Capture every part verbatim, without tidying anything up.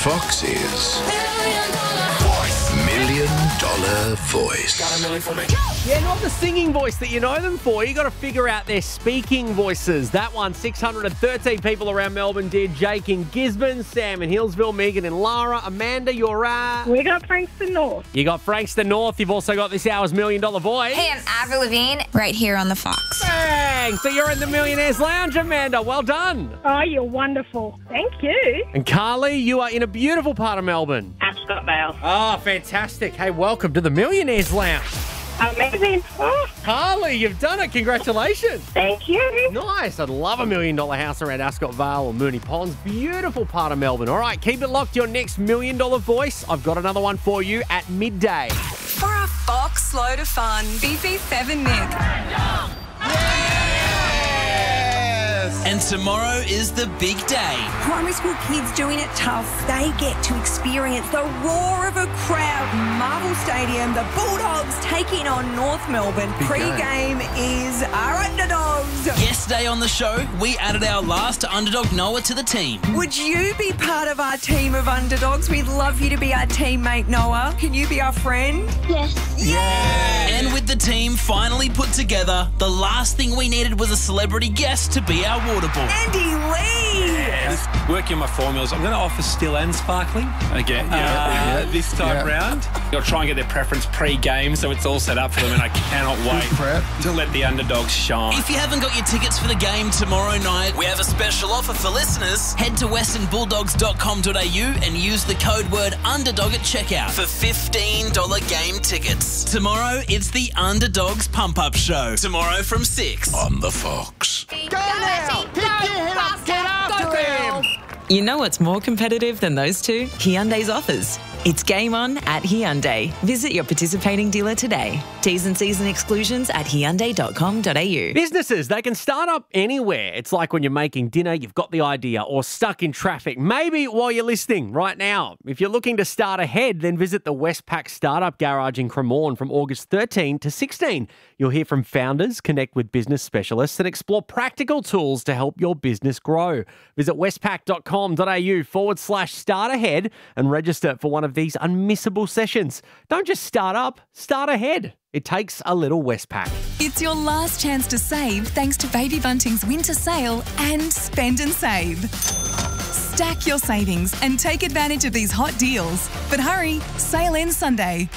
Fox's Million Dollar Voice. Got a million for me. Yeah, not the singing voice that you know them for. You got to figure out their speaking voices. That one, six hundred thirteen people around Melbourne did. Jake in Gisborne, Sam in Hillsville, Megan in Lara, Amanda, you're uh We got Frankston North. You got Frankston North. You've also got this hour's Million Dollar Voice. Hey, I'm Avril Lavigne, right here on the Fox. Bang! So you're in the Millionaires Lounge, Amanda. Well done. Oh, you're wonderful. Thank you. And Carly, you are in a beautiful part of Melbourne. Ascot Vale. Oh, fantastic. Hey, welcome to the Millionaires Lounge. Amazing. Oh, Carly, you've done it. Congratulations. thank you. Nice. I'd love a million dollar house around Ascot Vale or Moonee Ponds. Beautiful part of Melbourne. All right, keep it locked. Your next million dollar voice. I've got another one for you at midday. For a Fox load of fun, B B seven Nick. And tomorrow is the big day. Primary school kids doing it tough. They get to experience the roar of a crowd. Marvel Stadium, the Bulldogs taking on North Melbourne. Pre-game is our Underdogs. Yesterday on the show, we added our last underdog, Noah, to the team. Would you be part of our team of Underdogs? We'd love you to be our teammate, Noah. Can you be our friend? Yes. And with the team finally put together, the last thing we needed was a celebrity guest to be our water boy. Andy Lee. Yes. Working my formulas, I'm going to offer still and sparkling again yeah. uh, this time Yeah. round. I'll try and get their preference pre-game so it's all set up for them, and I cannot wait to let the underdogs shine. If you haven't got your tickets for the game tomorrow night, we have a special offer for listeners. Head to western bulldogs dot com dot a u and use the code word underdog at checkout for fifteen dollars game tickets. Tomorrow, it's the Underdogs Pump-Up Show. Tomorrow from six. On the Fox. You know what's more competitive than those two? Hyundai's offers. It's game on at Hyundai. Visit your participating dealer today. T's and C's and exclusions at hyundai dot com dot a u. Businesses, they can start up anywhere. It's like when you're making dinner, you've got the idea, or stuck in traffic, maybe while you're listening right now. If you're looking to start ahead, then visit the Westpac Startup Garage in Cremorne from August thirteenth to sixteenth. You'll hear from founders, connect with business specialists, and explore practical tools to help your business grow. Visit westpac dot com dot a u forward slash start ahead and register for one of these unmissable sessions. Don't just start up, start ahead. It takes a little Westpac. It's your last chance to save thanks to Baby Bunting's winter sale and Spend and Save. Stack your savings and take advantage of these hot deals. But hurry, sale ends Sunday.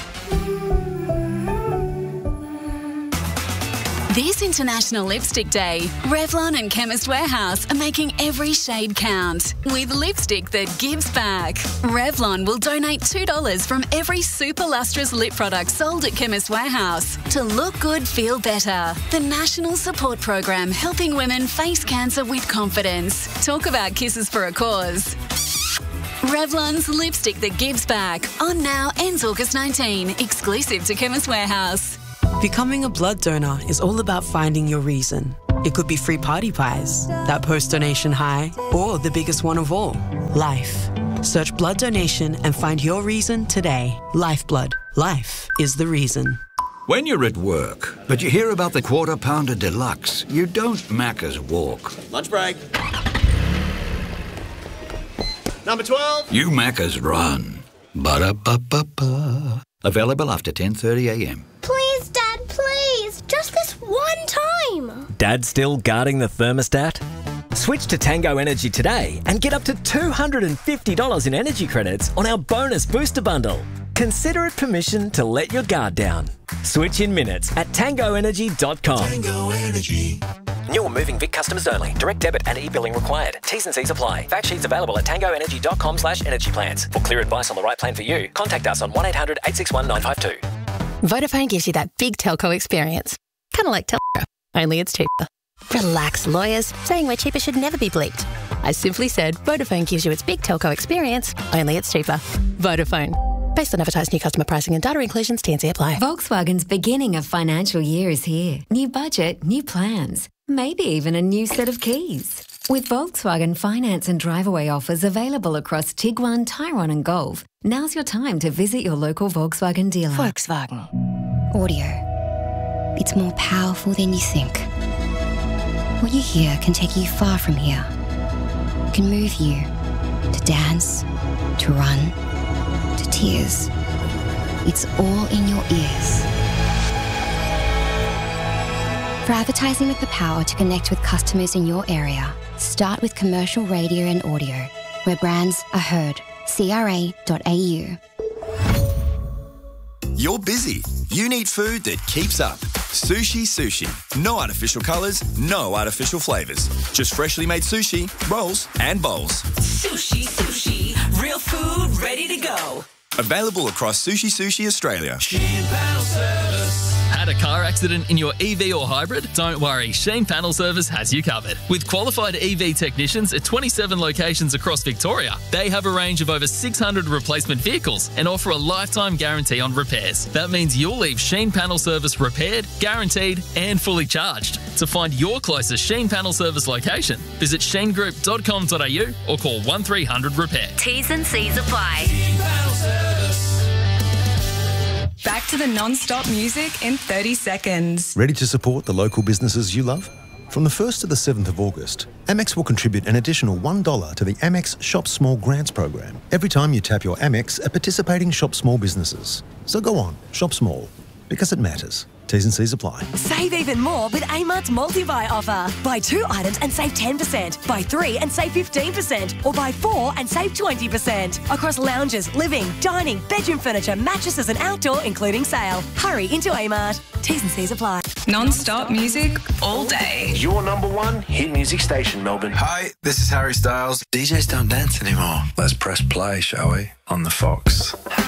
This International Lipstick Day, Revlon and Chemist Warehouse are making every shade count with lipstick that gives back. Revlon will donate two dollars from every super lustrous lip product sold at Chemist Warehouse to look good, feel better. The national support program helping women face cancer with confidence. Talk about kisses for a cause. Revlon's lipstick that gives back. On now, ends August nineteenth. Exclusive to Chemist Warehouse. Becoming a blood donor is all about finding your reason. It could be free party pies, that post-donation high, or the biggest one of all, life. Search blood donation and find your reason today. Lifeblood. Life is the reason. When you're at work, but you hear about the Quarter Pounder Deluxe, you don't Macca's walk. Lunch break. Number twelve. You Macca's run. Ba-da-ba-ba-ba. Available after ten thirty a m. Please, Dad, please. Just this one time. Dad still guarding the thermostat? Switch to Tango Energy today and get up to two hundred fifty dollars in energy credits on our bonus booster bundle. Consider it permission to let your guard down. Switch in minutes at tango energy dot com. Tango Energy. New or moving Vic customers only. Direct debit and e-billing required. T's and C's apply. Fact sheets available at tango energy dot com slash energy plans. For clear advice on the right plan for you, contact us on one eight hundred eight six one nine five two. Vodafone gives you that big telco experience. Kind of like telco, only it's cheaper. Relax, lawyers. Saying we're cheaper should never be bleeped. I simply said Vodafone gives you its big telco experience, only it's cheaper. Vodafone. Based on advertised new customer pricing and data inclusions, T and C apply. Volkswagen's beginning of financial year is here. New budget, new plans. Maybe even a new set of keys. With Volkswagen finance and drive-away offers available across Tiguan, Tyrone and Golf, now's your time to visit your local Volkswagen dealer. Volkswagen. Audio. It's more powerful than you think. What you hear can take you far from here. Can move you. to dance, to run, to tears. It's all in your ears. For advertising with the power to connect with customers in your area, start with commercial radio and audio, where brands are heard. C R A dot A U. You're busy. You need food that keeps up. Sushi Sushi. No artificial colours, no artificial flavours. Just freshly made sushi, rolls and bowls. Sushi Sushi. Real food ready to go. Available across Sushi Sushi Australia. Sheen Panel Service. Had a car accident in your E V or hybrid? Don't worry, Sheen Panel Service has you covered. With qualified E V technicians at twenty-seven locations across Victoria, they have a range of over six hundred replacement vehicles and offer a lifetime guarantee on repairs. That means you'll leave Sheen Panel Service repaired, guaranteed and fully charged. To find your closest Sheen Panel Service location, visit sheen group dot com dot a u or call one three hundred repair. T's and C's apply. Back to the non-stop music in thirty seconds. Ready to support the local businesses you love? From the first to the seventh of August, Amex will contribute an additional one dollar to the Amex Shop Small Grants program every time you tap your Amex at participating Shop Small businesses. So go on, shop small, because it matters. T's and C's apply. Save even more with Amart's multi-buy offer. Buy two items and save ten percent. Buy three and save fifteen percent. Or buy four and save twenty percent. Across lounges, living, dining, bedroom furniture, mattresses and outdoor, including sale. Hurry into Amart. T's and C's apply. Non-stop music all day. Your number one hit music station, Melbourne. Hi, this is Harry Styles. D Js don't dance anymore. Let's press play, shall we? On the Fox.